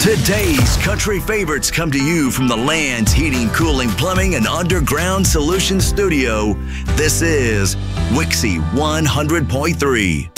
Today's country favorites come to you from the Land's Heating, Cooling, Plumbing, and Underground Solutions Studio. This is Wixie 100.3.